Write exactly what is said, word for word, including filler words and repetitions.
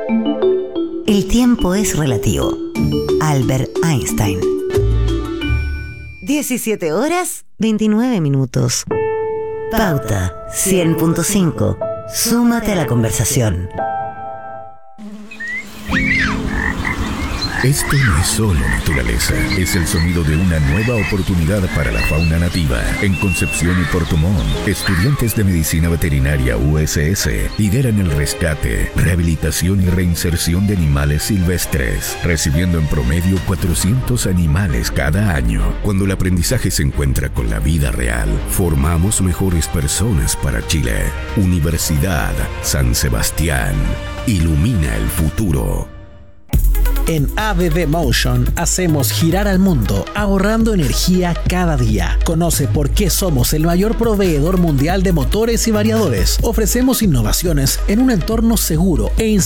El tiempo es relativo. Albert Einstein. diecisiete horas, veintinueve minutos. Pauta cien punto cinco. Súmate a la conversación. Esto no es solo naturaleza, es el sonido de una nueva oportunidad para la fauna nativa. En Concepción y Puerto Montt, estudiantes de Medicina Veterinaria U S S lideran el rescate, rehabilitación y reinserción de animales silvestres, recibiendo en promedio cuatrocientos animales cada año. Cuando el aprendizaje se encuentra con la vida real, formamos mejores personas para Chile. Universidad San Sebastián. Ilumina el futuro. En A B B Motion hacemos girar al mundo ahorrando energía cada día. Conoce por qué somos el mayor proveedor mundial de motores y variadores. Ofrecemos innovaciones en un entorno seguro e